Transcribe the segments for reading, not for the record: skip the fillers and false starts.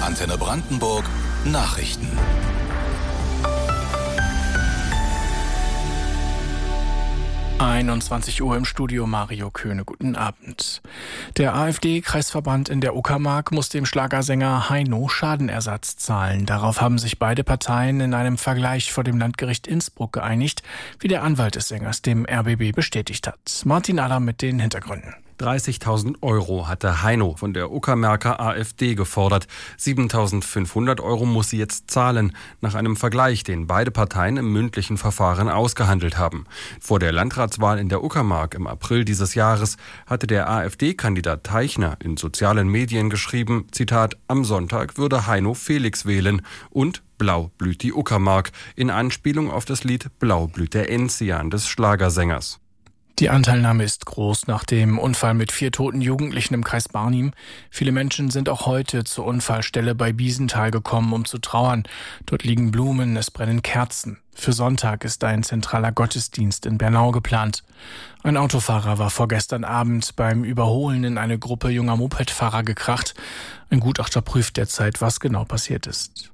Antenne Brandenburg Nachrichten. Uhr im Studio, Mario Köhne. Guten Abend. Der AfD-Kreisverband in der Uckermark muss dem Schlagersänger Heino Schadenersatz zahlen. Darauf haben sich beide Parteien in einem Vergleich vor dem Landgericht Innsbruck geeinigt, wie der Anwalt des Sängers dem RBB bestätigt hat. Martin Aller mit den Hintergründen. 30.000 € hatte Heino von der Uckermarker AfD gefordert. 7.500 € muss sie jetzt zahlen, nach einem Vergleich, den beide Parteien im mündlichen Verfahren ausgehandelt haben. Vor der Landratswahl in der Uckermark im April dieses Jahres hatte der AfD-Kandidat Teichner in sozialen Medien geschrieben, Zitat, am Sonntag würde Heino Felix wählen und Blau blüht die Uckermark, in Anspielung auf das Lied Blau blüht der Enzian des Schlagersängers. Die Anteilnahme ist groß nach dem Unfall mit 4 toten Jugendlichen im Kreis Barnim. Viele Menschen sind auch heute zur Unfallstelle bei Biesenthal gekommen, um zu trauern. Dort liegen Blumen, es brennen Kerzen. Für Sonntag ist ein zentraler Gottesdienst in Bernau geplant. Ein Autofahrer war vorgestern Abend beim Überholen in eine Gruppe junger Mopedfahrer gekracht. Ein Gutachter prüft derzeit, was genau passiert ist.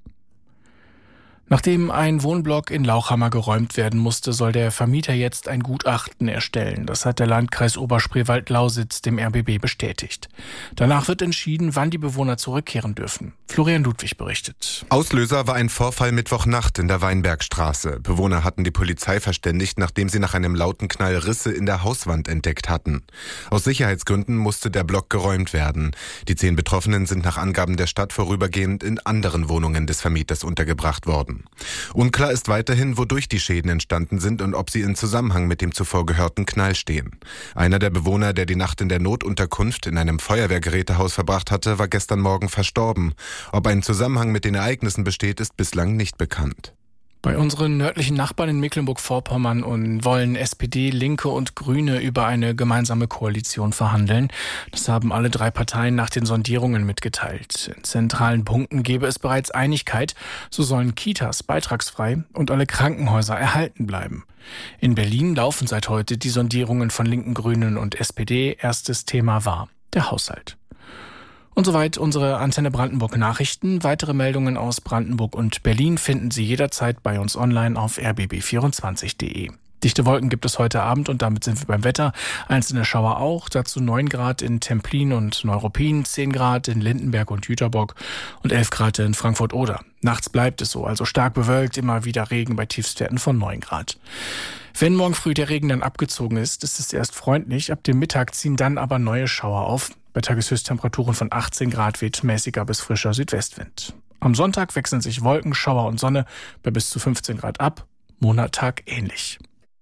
Nachdem ein Wohnblock in Lauchhammer geräumt werden musste, soll der Vermieter jetzt ein Gutachten erstellen. Das hat der Landkreis Oberspreewald-Lausitz dem RBB bestätigt. Danach wird entschieden, wann die Bewohner zurückkehren dürfen. Florian Ludwig berichtet. Auslöser war ein Vorfall Mittwochnacht in der Weinbergstraße. Bewohner hatten die Polizei verständigt, nachdem sie nach einem lauten Knall Risse in der Hauswand entdeckt hatten. Aus Sicherheitsgründen musste der Block geräumt werden. Die 10 Betroffenen sind nach Angaben der Stadt vorübergehend in anderen Wohnungen des Vermieters untergebracht worden. Unklar ist weiterhin, wodurch die Schäden entstanden sind und ob sie in Zusammenhang mit dem zuvor gehörten Knall stehen. Einer der Bewohner, der die Nacht in der Notunterkunft in einem Feuerwehrgerätehaus verbracht hatte, war gestern Morgen verstorben. Ob ein Zusammenhang mit den Ereignissen besteht, ist bislang nicht bekannt. Bei unseren nördlichen Nachbarn in Mecklenburg-Vorpommern wollen SPD, Linke und Grüne über eine gemeinsame Koalition verhandeln. Das haben alle 3 Parteien nach den Sondierungen mitgeteilt. In zentralen Punkten gäbe es bereits Einigkeit. So sollen Kitas beitragsfrei und alle Krankenhäuser erhalten bleiben. In Berlin laufen seit heute die Sondierungen von Linken, Grünen und SPD. Erstes Thema war der Haushalt. Und soweit unsere Antenne Brandenburg Nachrichten. Weitere Meldungen aus Brandenburg und Berlin finden Sie jederzeit bei uns online auf rbb24.de. Dichte Wolken gibt es heute Abend und damit sind wir beim Wetter. Einzelne Schauer auch, dazu 9 Grad in Templin und Neuruppin, 10 Grad in Lindenberg und Jüterbock und 11 Grad in Frankfurt-Oder. Nachts bleibt es so, also stark bewölkt, immer wieder Regen bei Tiefstwerten von 9 Grad. Wenn morgen früh der Regen dann abgezogen ist, ist es erst freundlich. Ab dem Mittag ziehen dann aber neue Schauer auf. Bei Tageshöchsttemperaturen von 18 Grad weht mäßiger bis frischer Südwestwind. Am Sonntag wechseln sich Wolken, Schauer und Sonne bei bis zu 15 Grad ab. Montag ähnlich.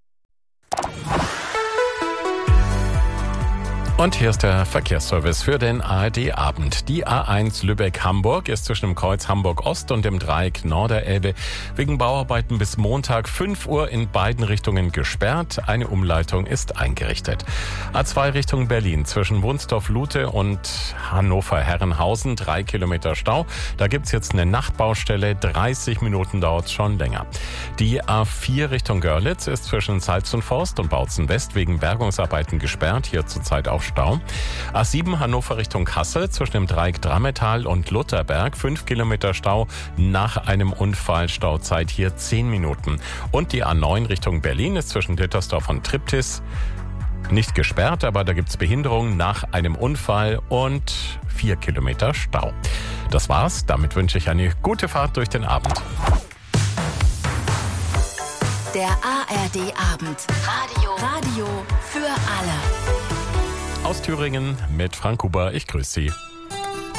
Und hier ist der Verkehrsservice für den ARD-Abend. Die A1 Lübeck-Hamburg ist zwischen dem Kreuz Hamburg-Ost und dem Dreieck Norderelbe wegen Bauarbeiten bis Montag 5 Uhr in beiden Richtungen gesperrt. Eine Umleitung ist eingerichtet. A2 Richtung Berlin zwischen Wunsdorf-Lute und Hannover-Herrenhausen 3 Kilometer Stau. Da gibt's jetzt eine Nachtbaustelle. 30 Minuten dauert's schon länger. Die A4 Richtung Görlitz ist zwischen Salzenforst und Bautzen West wegen Bergungsarbeiten gesperrt. Hier zurzeit auch Stau. A7 Hannover Richtung Kassel zwischen dem Dreieck Drammetal und Lutherberg 5 Kilometer Stau nach einem Unfall, Stauzeit hier 10 Minuten. Und die A9 Richtung Berlin ist zwischen Dittersdorf und Triptis nicht gesperrt, aber da gibt's Behinderung nach einem Unfall und 4 Kilometer Stau. Das war's. Damit wünsche ich eine gute Fahrt durch den Abend. Der ARD-Abend. Radio für alle. Aus Thüringen mit Frank Huber. Ich grüße Sie.